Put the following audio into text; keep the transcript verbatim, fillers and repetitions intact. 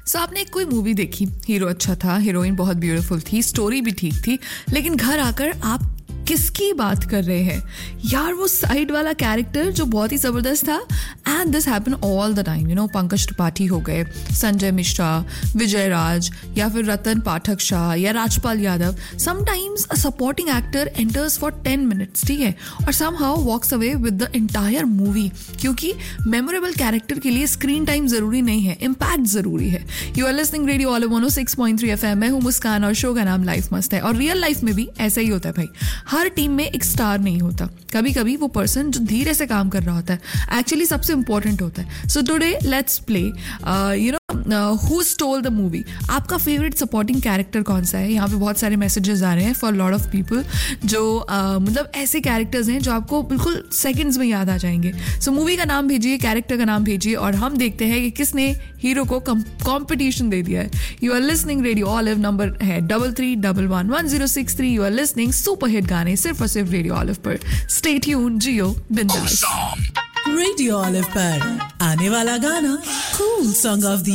सो आपने कोई मूवी देखी, हीरो अच्छा था, हीरोइन बहुत ब्यूटीफुल थी, स्टोरी भी ठीक थी, लेकिन घर आकर आप किसकी बात कर रहे हैं यार? वो साइड वाला कैरेक्टर जो बहुत ही जबरदस्त था. And this happen all the time. You know, Pankaj Tripathi हो गए, संजय मिश्रा, विजय राज, या फिर रतन पाठक शाह या Rajpal Yadav. Sometimes a supporting actor enters for ten minutes, ठीक है, और somehow walks away with the entire movie. क्योंकि मेमोरेबल कैरेक्टर के लिए स्क्रीन टाइम जरूरी नहीं है, इम्पैक्ट जरूरी है. You are listening radio all one O six point three FM. मैं हूं मुस्कान और शो का नाम लाइफ मस्त है. और रियल लाइफ में भी ऐसा ही होता है भाई. हर टीम में एक स्टार नहीं होता. कभी कभी वो पर्सन जो धीरे से काम कर रहा होता है एक्चुअली सबसे इंपॉर्टेंट होता है. So today let's play you know who stole the movie. आपका फेवरेट सपोर्टिंग कैरेक्टर कौन सा है? यहाँ पे बहुत सारे मैसेजेस आ रहे हैं फॉर लॉट ऑफ पीपल जो uh, मतलब ऐसे कैरेक्टर्स हैं जो आपको बिल्कुल सेकंड्स में याद आ जाएंगे. सो so, मूवी का नाम भेजिए, कैरेक्टर का नाम भेजिए, और हम देखते हैं कि किसने हीरो को कॉम्पिटिशन दे दिया है. You are listening radio olive. Number है double three double one one zero six three. You are listening super hit गाने सिर्फ और सिर्फ रेडियो ऑलिव पर. स्टे ट्यून्ड, जियो बिंदास. रेडियो ऑलिव पर आने वाला गाना कूल सॉन्ग ऑफ द